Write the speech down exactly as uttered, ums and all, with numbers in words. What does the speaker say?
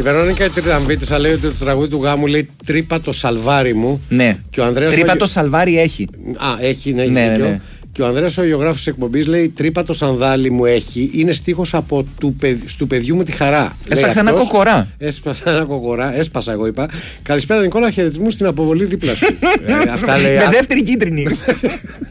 Η Βερόνικα η Τριταμβίτισσα λέει ότι το τραγούδι του γάμου λέει τρύπα το σαλβάρι μου. Ναι. Και ο Ανδρέας τρύπα ο... το σαλβάρι έχει. Α, έχει, ναι, έχει ναι, δίκιο. Ναι. Και ο Ανδρέας ο ηχογράφος της εκπομπής λέει τρύπα το σανδάλι μου έχει. Είναι στίχος από του, παιδ... του παιδιού μου τη χαρά. Έσπασα ένα κοκορά. Έσπασα ένα κοκορά. Έσπασα, εγώ είπα. Καλησπέρα Νικόλα, χαιρετισμού στην αποβολή δίπλα σου. ε, αυτά λέει. Με δεύτερη κίτρινη.